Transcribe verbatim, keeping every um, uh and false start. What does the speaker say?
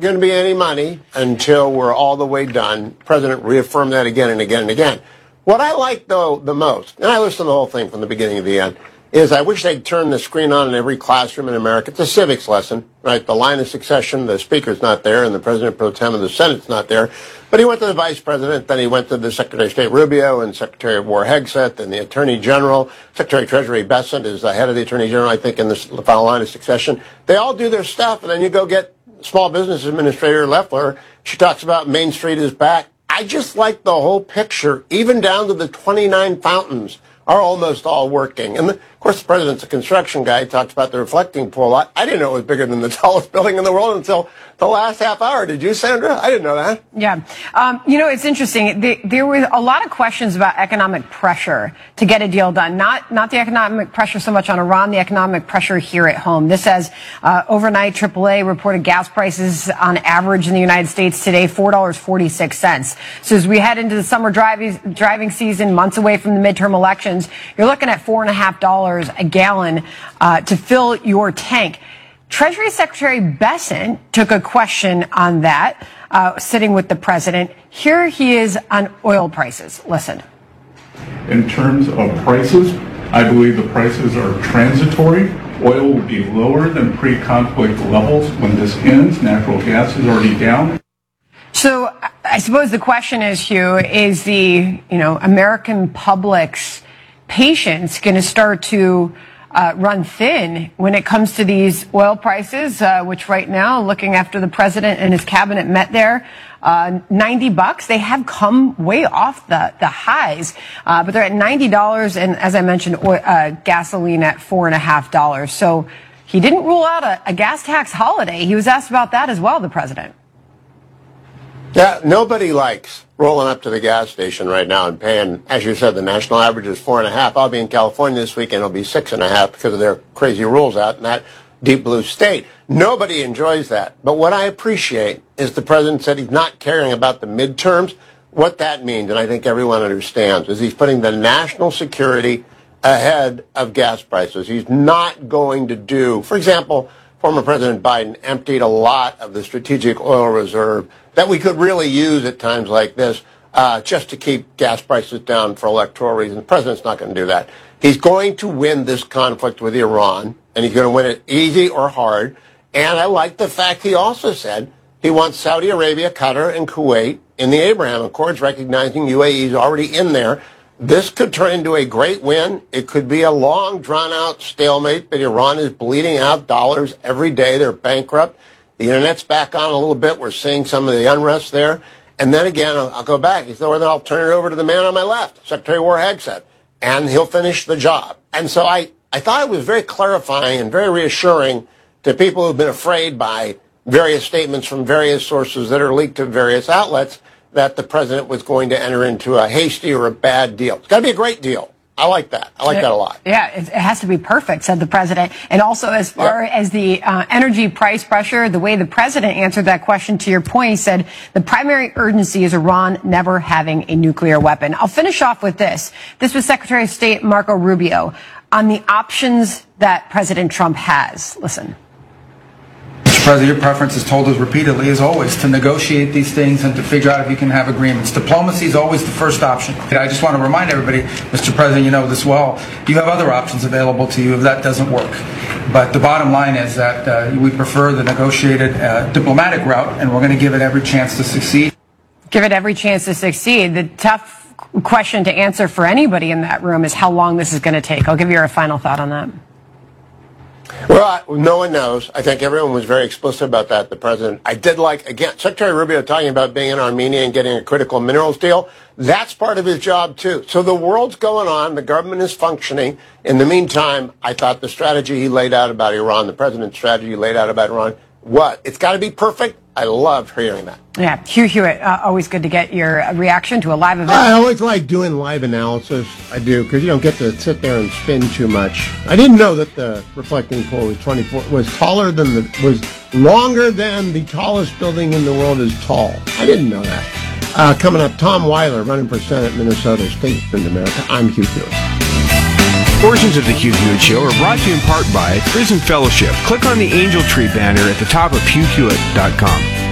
going to be any money until we're all the way done. The president reaffirmed that again and again and again. What I like, though, the most, and I listened to the whole thing from the beginning to the end, is I wish they'd turn the screen on in every classroom in America. It's a civics lesson, right? The line of succession, the speaker's not there, and the president pro tem of the Senate's not there. But he went to the vice president, then he went to the Secretary of State Rubio and Secretary of War Hegseth and the Attorney General. Secretary of Treasury Bessent is the head of the Attorney General, I think, in the final line of succession. They all do their stuff, and then you go get Small Business Administrator Loeffler. She talks about Main Street is back. I just like the whole picture, even down to the twenty-nine fountains are almost all working. And, the, of course, the president's a construction guy. He talks about the reflecting pool. I, I didn't know it was bigger than the tallest building in the world until the last half hour. Did you, Sandra? I didn't know that. Yeah. Um, you know, it's interesting. The, there were a lot of questions about economic pressure to get a deal done. Not not the economic pressure so much on Iran, the economic pressure here at home. This says uh, overnight triple A reported gas prices on average in the United States today, four dollars and forty-six cents. So as we head into the summer driving, driving season, months away from the midterm elections, you're looking at four and a half dollars a gallon uh, to fill your tank. Treasury Secretary Bessent took a question on that, uh, sitting with the president. Here he is on oil prices. Listen. In terms of prices, I believe the prices are transitory. Oil will be lower than pre-conflict levels when this ends. Natural gas is already down. So I suppose the question is, Hugh, is the, you know, American public's patience going to start to Uh, run thin when it comes to these oil prices, uh, which right now, looking after the president and his cabinet met there, uh, ninety bucks. They have come way off the, the highs, uh, but they're at ninety dollars. And as I mentioned, oil, uh, gasoline at four and a half dollars. So he didn't rule out a, a gas tax holiday. He was asked about that as well, the president. Yeah, nobody likes rolling up to the gas station right now and paying, as you said, the national average is four and a half. I'll be in California this weekend. It'll be six and a half because of their crazy rules out in that deep blue state. Nobody enjoys that. But what I appreciate is the president said he's not caring about the midterms. What that means, and I think everyone understands, is he's putting the national security ahead of gas prices. He's not going to do, for example, former President Biden emptied a lot of the strategic oil reserve that we could really use at times like this uh, just to keep gas prices down for electoral reasons. The president's not going to do that. He's going to win this conflict with Iran, and he's going to win it easy or hard. And I like the fact he also said he wants Saudi Arabia, Qatar, and Kuwait in the Abraham Accords, recognizing U A E is already in there. This could turn into a great win. It could be a long, drawn-out stalemate, but Iran is bleeding out dollars every day. They're bankrupt. The Internet's back on a little bit. We're seeing some of the unrest there. And then again, I'll, I'll go back. He said, well, then I'll turn it over to the man on my left, Secretary of War Hegseth, and he'll finish the job. And so I, I thought it was very clarifying and very reassuring to people who've been afraid by various statements from various sources that are leaked to various outlets that the president was going to enter into a hasty or a bad deal. It's got to be a great deal. I like that. I like that a lot. Yeah, it, it has to be perfect, said the president. And also, as far yep. as the uh, energy price pressure, the way the president answered that question, to your point, he said the primary urgency is Iran never having a nuclear weapon. I'll finish off with this. This was Secretary of State Marco Rubio on the options that President Trump has. Listen. Mister President, your preference is told us repeatedly, as always, to negotiate these things and to figure out if you can have agreements. Diplomacy is always the first option. I just want to remind everybody, Mister President, you know this well, you have other options available to you if that doesn't work. But the bottom line is that uh, we prefer the negotiated uh, diplomatic route, and we're going to give it every chance to succeed. Give it every chance to succeed. The tough question to answer for anybody in that room is how long this is going to take. I'll give you a final thought on that. Well, I, no one knows. I think everyone was very explicit about that, the president. I did like, again, Secretary Rubio talking about being in Armenia and getting a critical minerals deal. That's part of his job, too. So the world's going on. The government is functioning. In the meantime, I thought the strategy he laid out about Iran, the president's strategy he laid out about Iran, what? It's got to be perfect. I loved hearing that. Yeah, Hugh Hewitt, uh, always good to get your uh, reaction to a live event. I always like doing live analysis. I do, because you don't get to sit there and spin too much. I didn't know that the reflecting pool was twenty-four, was taller than the, was longer than the tallest building in the world is tall. I didn't know that. Uh, coming up, Tom Weiler, running for Senate, Minnesota, State in America. I'm Hugh Hewitt. Portions of the Hugh Hewitt Show are brought to you in part by Prison Fellowship. Click on the Angel Tree banner at the top of hugh hewitt dot com.